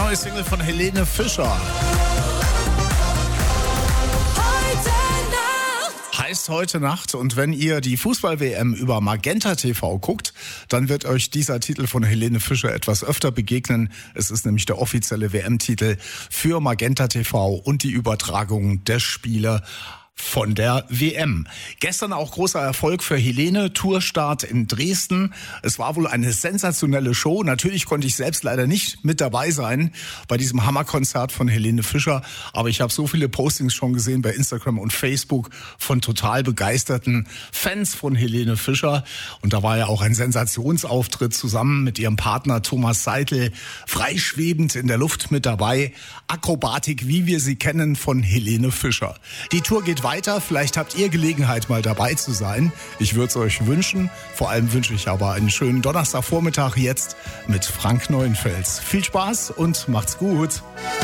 neue Single von Helene Fischer. Heißt heute Nacht, und wenn ihr die Fußball-WM über Magenta TV guckt, dann wird euch dieser Titel von Helene Fischer etwas öfter begegnen. Es ist nämlich der offizielle WM-Titel für Magenta TV und die Übertragung der Spiele von der WM. Gestern auch großer Erfolg für Helene, Tourstart in Dresden. Es war wohl eine sensationelle Show. Natürlich konnte ich selbst leider nicht mit dabei sein bei diesem Hammerkonzert von Helene Fischer, aber ich habe so viele Postings schon gesehen bei Instagram und Facebook von total begeisterten Fans von Helene Fischer. Und da war ja auch ein Sensationsauftritt zusammen mit ihrem Partner Thomas Seidel, freischwebend in der Luft mit dabei. Akrobatik, wie wir sie kennen, von Helene Fischer. Die Tour geht weiter. Vielleicht habt ihr Gelegenheit, mal dabei zu sein. Ich würde es euch wünschen. Vor allem wünsche ich aber einen schönen Donnerstagvormittag jetzt mit Frank Neuenfels. Viel Spaß und macht's gut.